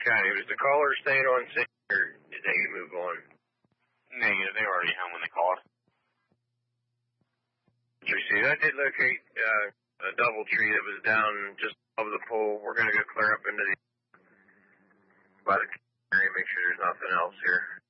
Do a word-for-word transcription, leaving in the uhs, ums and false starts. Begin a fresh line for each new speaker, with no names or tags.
County. Was the caller staying on scene, or did they move on?
Negative. They were already home when they called.
See, I did locate uh, a double tree that was down just above the pole. We're going to go clear up into the by the area, make sure there's nothing else here.